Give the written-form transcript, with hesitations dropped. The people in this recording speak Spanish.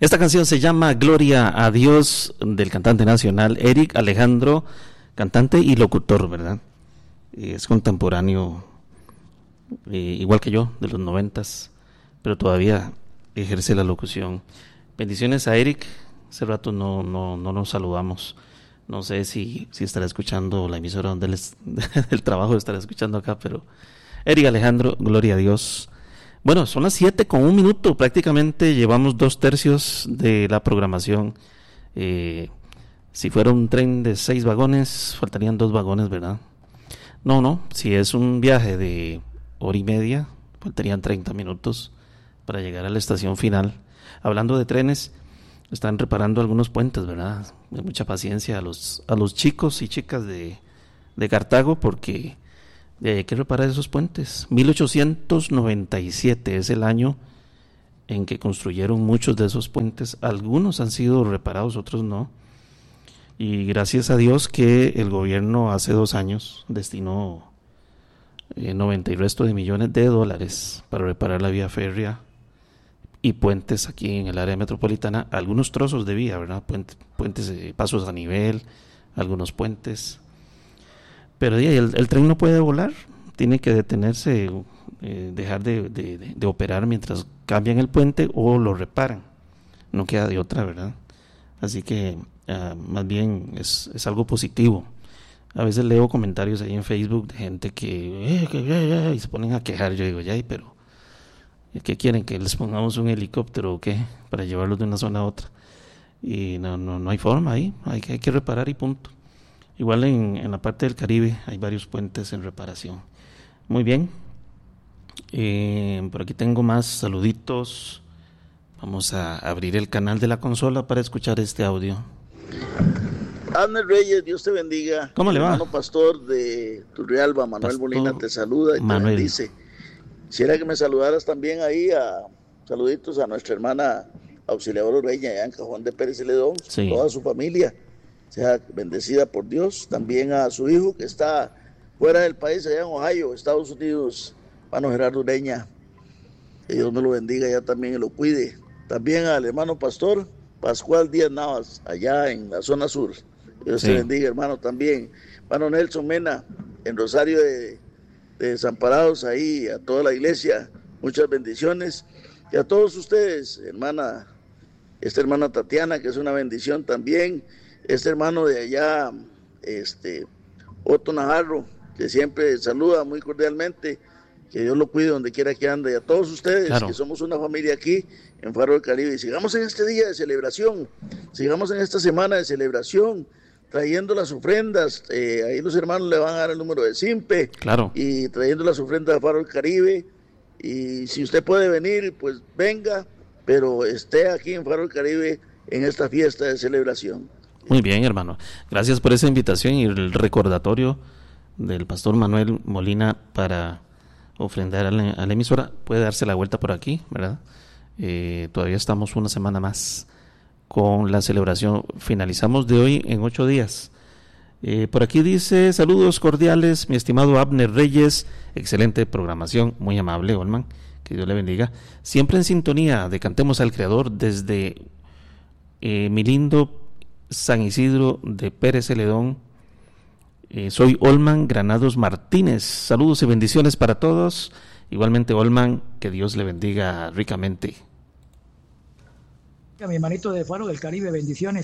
Esta canción se llama Gloria a Dios, del cantante nacional Eric Alejandro, cantante y locutor, ¿verdad? Es contemporáneo, igual que yo, de los 90s, pero todavía ejerce la locución. Bendiciones a Eric. Hace rato no nos saludamos. No sé si estará escuchando la emisora donde él es, del trabajo, estará escuchando acá, pero Eric Alejandro, gloria a Dios. Bueno, son las 7:01, prácticamente llevamos 2/3 de la programación. Si fuera un tren de 6 vagones, faltarían 2 vagones, ¿verdad? No, si es un viaje de hora y media, faltarían 30 minutos para llegar a la estación final. Hablando de trenes, están reparando algunos puentes, ¿verdad? De mucha paciencia a los chicos y chicas de Cartago, porque hay que reparar esos puentes. 1897 es el año en que construyeron muchos de esos puentes. Algunos han sido reparados, otros no. Y gracias a Dios que el gobierno hace 2 años destinó 90 y resto de millones de dólares para reparar la vía férrea y puentes aquí en el área metropolitana. Algunos trozos de vía, ¿verdad? Puentes, pasos a nivel, algunos puentes. Pero el tren no puede volar, tiene que detenerse, dejar de operar mientras cambian el puente o lo reparan. No queda de otra, ¿verdad? Así que más bien es algo positivo. A veces leo comentarios ahí en Facebook de gente que y se ponen a quejar. Yo digo, pero ¿qué quieren? ¿Que les pongamos un helicóptero o qué? Para llevarlos de una zona a otra. Y no hay forma ahí, hay que reparar y punto. Igual en la parte del Caribe hay varios puentes en reparación. Muy bien. Por aquí tengo más saluditos. Vamos a abrir el canal de la consola para escuchar este audio. Abner Reyes, Dios te bendiga. ¿Cómo le va? Hermano pastor de Turrialba, Manuel Molina te saluda y te bendice. Quisiera que me saludaras también ahí, saluditos a nuestra hermana Auxiliadora Ureña, allá en Cajón de Pérez Celedón, sí. Toda su familia sea bendecida por Dios. También a su hijo que está fuera del país, allá en Ohio, Estados Unidos, hermano Gerardo Ureña. Que Dios me lo bendiga allá también y lo cuide. También al hermano pastor Pascual Díaz Navas, allá en la zona sur. Dios te bendiga, hermano, también. Hermano Nelson Mena, en Rosario de Desamparados, ahí, a toda la iglesia, muchas bendiciones. Y a todos ustedes, esta hermana Tatiana, que es una bendición también. Este hermano de allá, Otto Najarro, que siempre saluda muy cordialmente. Que Dios lo cuide donde quiera que ande. Y a todos ustedes, claro, que somos una familia aquí en Faro del Caribe. Y sigamos en este día de celebración, sigamos en esta semana de celebración, trayendo las ofrendas. Ahí los hermanos le van a dar el número de Simpe. Claro. Y trayendo las ofrendas de Faro del Caribe. Y si usted puede venir, pues venga, pero esté aquí en Faro del Caribe en esta fiesta de celebración. Muy bien, hermano. Gracias por esa invitación y el recordatorio del pastor Manuel Molina para ofrendar a la emisora. Puede darse la vuelta por aquí, ¿verdad? Todavía estamos una semana más con la celebración. Finalizamos de hoy en 8 días. Por aquí dice: saludos cordiales, mi estimado Abner Reyes, excelente programación, muy amable, Olman, que Dios le bendiga. Siempre en sintonía de Cantemos al Creador desde mi lindo San Isidro de Pérez Celedón. Soy Olman Granados Martínez. Saludos y bendiciones para todos. Igualmente, Olman, que Dios le bendiga ricamente. Mi hermanito de Faro del Caribe, bendiciones.